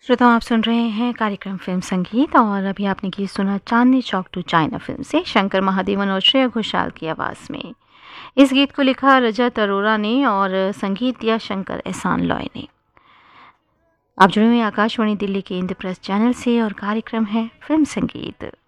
श्रोताओं, आप सुन रहे हैं कार्यक्रम फिल्म संगीत और अभी आपने गीत सुना Chandni Chowk to China film से शंकर महादेवन और श्रेया घोषाल की आवाज़ में। इस गीत को लिखा रजत अरोरा ने और संगीत दिया शंकर एहसान लॉय ने। आप जुड़े हुए आकाशवाणी दिल्ली के इंद्रप्रस्थ चैनल से और कार्यक्रम है फिल्म संगीत।